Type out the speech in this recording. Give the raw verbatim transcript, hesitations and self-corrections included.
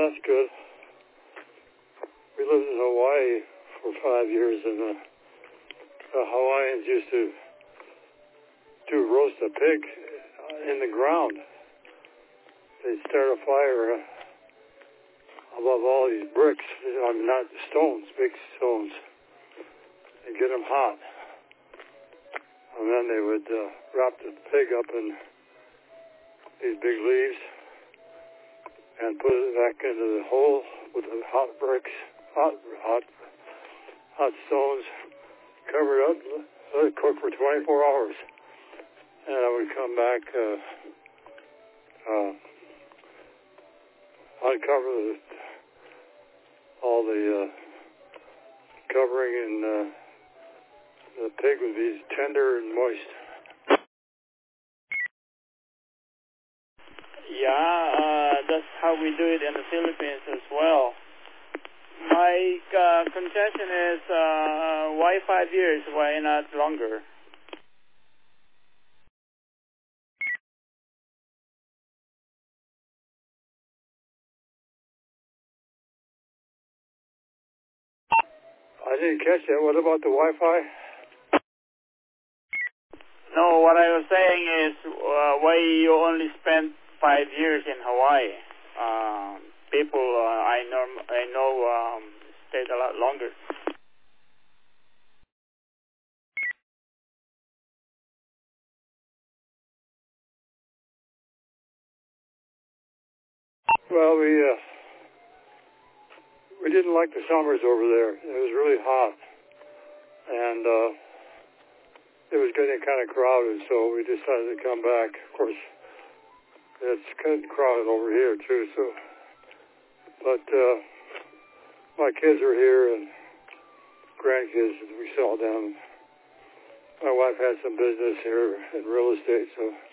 that's good. We lived in Hawaii for five years, and the, the Hawaiians used to do roast a pig in the ground. They'd start a fire above all these bricks, I mean, not stones, big stones, and get them hot. And then they would uh, wrap the pig up in these big leaves and put it back into the hole with the hot bricks, hot, hot, hot stones, cover it up, let it cook for twenty-four hours. And I would come back, uh, uh, uncover the, all the uh, covering, and uh, the pig would be tender and moist. Yeah, uh, that's how we do it in the Philippines as well. My uh, contention is, uh, why five years? Why not longer? I didn't catch that. What about the Wi-Fi? No, what I was saying is, uh, why you only spent five years in Hawaii? Um, people uh, I know, I know um, stayed a lot longer. Well, we uh, we didn't like the summers over there. It was really hot, and uh, it was getting kind of crowded, so we decided to come back. Of course, it's kind of crowded over here too. So, but uh, my kids are here and grandkids. We saw them. My wife had some business here in real estate, so